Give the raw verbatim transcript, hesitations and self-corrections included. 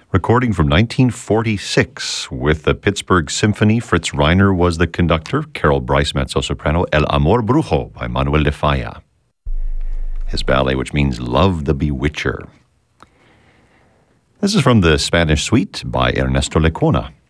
recording from nineteen forty-six with the Pittsburgh Symphony. Fritz Reiner was the conductor. Carol Bryce, mezzo-soprano. El Amor Brujo by Manuel de Falla. His ballet, which means Love the Bewitcher. This is from the Spanish Suite by Ernesto Lecona.